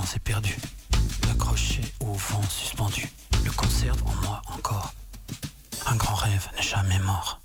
s'est perdu. Accroché au vent suspendu. Le conserve en moi encore. Un grand rêve n'est jamais mort.